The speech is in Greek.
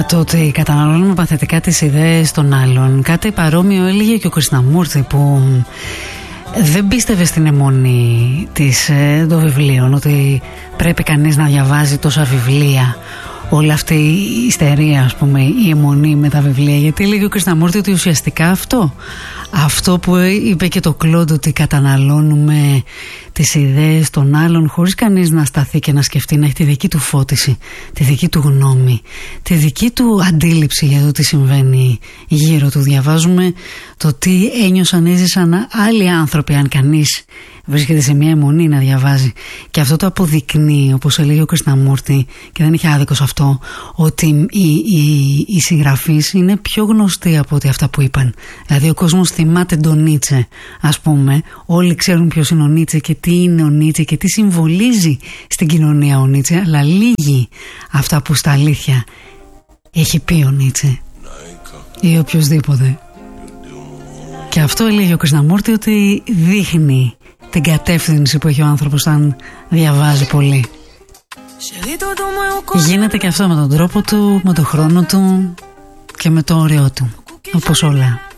Για το ότι καταναλώνουμε παθητικά τις ιδέες των άλλων. Κάτι παρόμοιο έλεγε και ο Κριστιναμούρτη, που δεν πίστευε στην αιμονή των βιβλίων, ότι πρέπει κανείς να διαβάζει τόσα βιβλία. Όλη αυτή η ιστερία, ας πούμε, η αιμονή με τα βιβλία. Γιατί έλεγε ο Κριστιναμούρτη ότι ουσιαστικά αυτό που είπε και το Κλόντ, ότι καταναλώνουμε τις ιδέες των άλλων χωρίς κανείς να σταθεί και να σκεφτεί, να έχει τη δική του φώτιση, τη δική του γνώμη, τη δική του αντίληψη για το τι συμβαίνει γύρω του. Διαβάζουμε το τι ένιωσαν, έζησαν άλλοι άνθρωποι, αν κανείς βρίσκεται σε μια αιμονή να διαβάζει. Και αυτό το αποδεικνύει, όπως έλεγε ο Κριστιναμούρτη, και δεν είχε άδικο σε αυτό, ότι οι συγγραφείς είναι πιο γνωστοί από ότι αυτά που είπαν. Δηλαδή ο κόσμος θυμάται τον Νίτσε, ας πούμε. Όλοι ξέρουν ποιος είναι ο Νίτσε και τι είναι ο Νίτσε και τι συμβολίζει στην κοινωνία ο Νίτσε, αλλά λίγοι αυτά που στα αλήθεια έχει πει ο Νίτσε ή οποιοσδήποτε. Και αυτό έλεγε ο Κριστιναμούρτη, ότι δείχνει την κατεύθυνση που έχει ο άνθρωπος αν διαβάζει πολύ. Γίνεται και αυτό με τον τρόπο του, με τον χρόνο του και με το όριό του, όπως όλα.